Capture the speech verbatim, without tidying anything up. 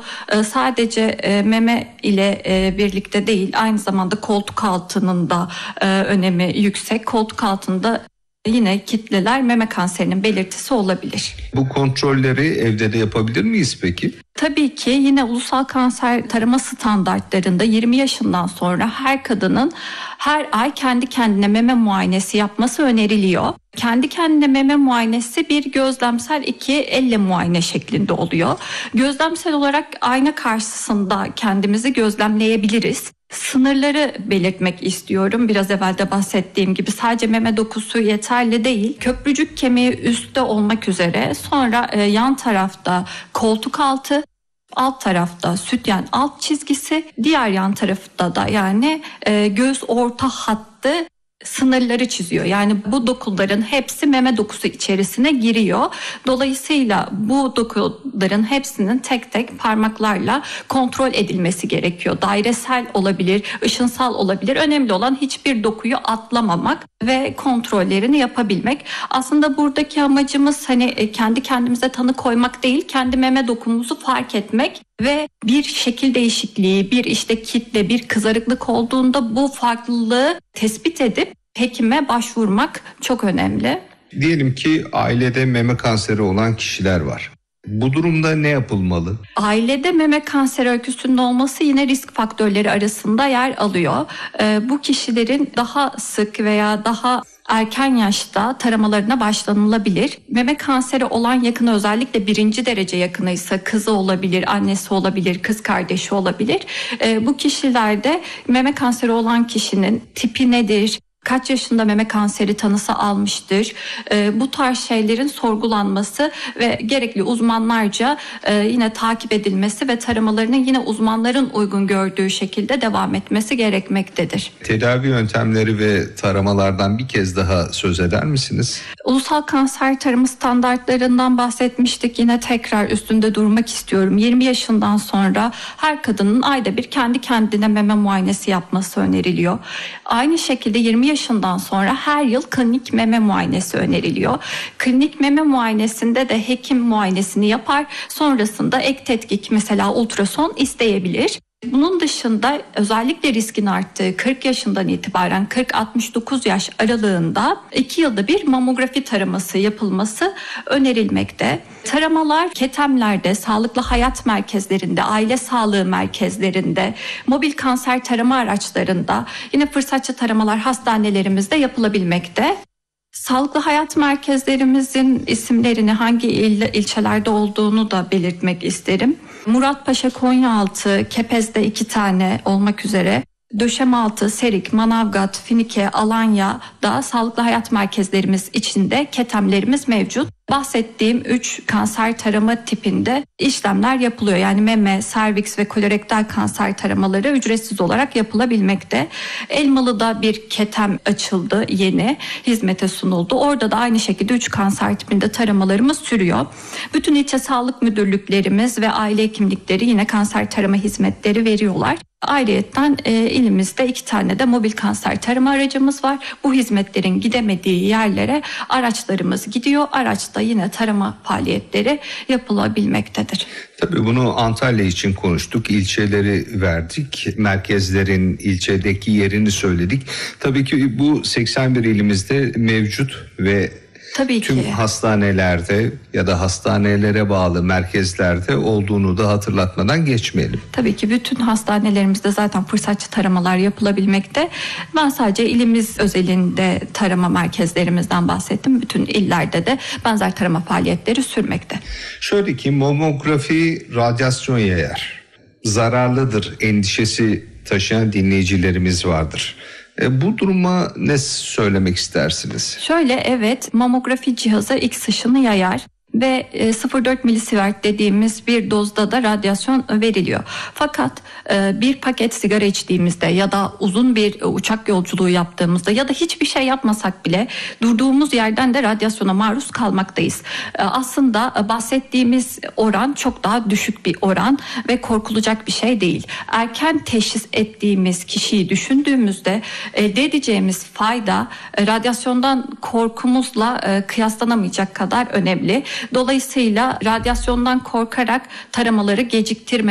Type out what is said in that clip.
e, sadece e, meme ile e, birlikte değil, aynı zamanda koltuk altının da e, önemi yüksek. Koltuk altında yine kitleler meme kanserinin belirtisi olabilir. Bu kontrolleri evde de yapabilir miyiz peki? Tabii ki yine ulusal kanser tarama standartlarında yirmi yaşından sonra her kadının her ay kendi kendine meme muayenesi yapması öneriliyor. Kendi kendine meme muayenesi bir gözlemsel, iki elle muayene şeklinde oluyor. Gözlemsel olarak ayna karşısında kendimizi gözlemleyebiliriz. Sınırları belirtmek istiyorum. Biraz evvel de bahsettiğim gibi sadece meme dokusu yeterli değil. Köprücük kemiği üstte olmak üzere, sonra e, yan tarafta koltuk altı, alt tarafta sütyen alt çizgisi, diğer yan tarafta da yani e, göğüs orta hattı sınırları çiziyor. Yani bu dokuların hepsi meme dokusu içerisine giriyor. Dolayısıyla bu dokuların hepsinin tek tek parmaklarla kontrol edilmesi gerekiyor. Dairesel olabilir, ışınsal olabilir. Önemli olan hiçbir dokuyu atlamamak ve kontrollerini yapabilmek. Aslında buradaki amacımız hani kendi kendimize tanı koymak değil, kendi meme dokumuzu fark etmek ve bir şekil değişikliği, bir işte kitle, bir kızarıklık olduğunda bu farklılığı tespit edip hekime başvurmak çok önemli. Diyelim ki ailede meme kanseri olan kişiler var. Bu durumda ne yapılmalı? Ailede meme kanseri öyküsünde olması yine risk faktörleri arasında yer alıyor. Ee, bu kişilerin daha sık veya daha erken yaşta taramalarına başlanılabilir. Meme kanseri olan yakını, özellikle birinci derece yakınıysa kızı olabilir, annesi olabilir, kız kardeşi olabilir. Ee, bu kişilerde meme kanseri olan kişinin tipi nedir? Kaç yaşında meme kanseri tanısı almıştır? E, bu tarz şeylerin sorgulanması ve gerekli uzmanlarca e, yine takip edilmesi ve taramalarının yine uzmanların uygun gördüğü şekilde devam etmesi gerekmektedir. Tedavi yöntemleri ve taramalardan bir kez daha söz eder misiniz? Ulusal kanser tarımı standartlarından bahsetmiştik. Yine tekrar üstünde durmak istiyorum. yirmi yaşından sonra her kadının ayda bir kendi kendine meme muayenesi yapması öneriliyor. Aynı şekilde yirmi yaşından sonra her yıl klinik meme muayenesi öneriliyor. Klinik meme muayenesinde de hekim muayenesini yapar. Sonrasında ek tetkik, mesela ultrason isteyebilir. Bunun dışında özellikle riskin arttığı kırk yaşından itibaren kırk altmış dokuz yaş aralığında iki yılda bir mamografi taraması yapılması önerilmekte. Taramalar ketemlerde, sağlıklı hayat merkezlerinde, aile sağlığı merkezlerinde, mobil kanser tarama araçlarında, yine fırsatçı taramalar hastanelerimizde yapılabilmekte. Sağlıklı hayat merkezlerimizin isimlerini, hangi il, ilçelerde olduğunu da belirtmek isterim. Muratpaşa, Konyaaltı, Kepez'de iki tane olmak üzere Döşemealtı, Serik, Manavgat, Finike, Alanya'da sağlıklı hayat merkezlerimiz içinde ketemlerimiz mevcut. Bahsettiğim üç kanser tarama tipinde işlemler yapılıyor. Yani meme, serviks ve kolorektal kanser taramaları ücretsiz olarak yapılabilmekte. Elmalı'da bir ketem açıldı, yeni hizmete sunuldu. Orada da aynı şekilde üç kanser tipinde taramalarımız sürüyor. Bütün ilçe sağlık müdürlüklerimiz ve aile hekimlikleri yine kanser tarama hizmetleri veriyorlar. Ayrıyeten e, ilimizde iki tane de mobil kanser tarama aracımız var. Bu hizmetlerin gidemediği yerlere araçlarımız gidiyor. Araçta yine tarama faaliyetleri yapılabilmektedir. Tabii bunu Antalya için konuştuk. İlçeleri verdik. Merkezlerin ilçedeki yerini söyledik. Tabii ki bu seksen bir ilimizde mevcut ve Tabii tüm ki. hastanelerde ya da hastanelere bağlı merkezlerde olduğunu da hatırlatmadan geçmeyelim. Tabii ki bütün hastanelerimizde zaten fırsatçı taramalar yapılabilmekte. Ben sadece ilimiz özelinde tarama merkezlerimizden bahsettim. Bütün illerde de benzer tarama faaliyetleri sürmekte. Şöyle ki, mamografi radyasyon yayar, zararlıdır endişesi taşıyan dinleyicilerimiz vardır. E, bu duruma ne söylemek istersiniz? Şöyle, evet, mamografi cihazı X ışını yayar ve sıfır virgül dört milisievert dediğimiz bir dozda da radyasyon veriliyor. Fakat bir paket sigara içtiğimizde ya da uzun bir uçak yolculuğu yaptığımızda ya da hiçbir şey yapmasak bile durduğumuz yerden de radyasyona maruz kalmaktayız. Aslında bahsettiğimiz oran çok daha düşük bir oran ve korkulacak bir şey değil. Erken teşhis ettiğimiz kişiyi düşündüğümüzde elde edeceğimiz fayda radyasyondan korkumuzla kıyaslanamayacak kadar önemli. Dolayısıyla radyasyondan korkarak taramaları geciktirme